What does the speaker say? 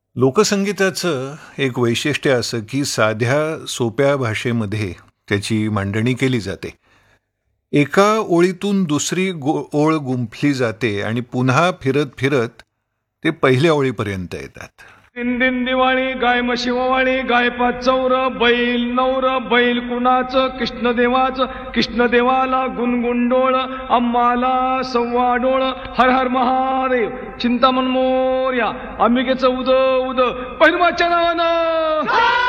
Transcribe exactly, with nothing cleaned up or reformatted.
लोकसंगीताचं एक वैशिष्ट्य असं की साध्या सोप्या भाषेमध्ये त्याची मांडणी केली जाते. एका ओळीतून दुसरी गो ओळ गुंफली जाते आणि पुन्हा फिरत फिरत ते पहिल्या ओळीपर्यंत येतात. दिन दिन दिवाळी गाय म्हशी ओवाळी गाय पाच चौर बैल नवर बैल कुणाचं कृष्णदेवाचं कृष्णदेवाला गुणगुंडोळ आम्हाला सव्वा डोळ हर हर महादेव चिंतामण मोर्या अंबिकेचं उद उद पहिलवाच्या नावानं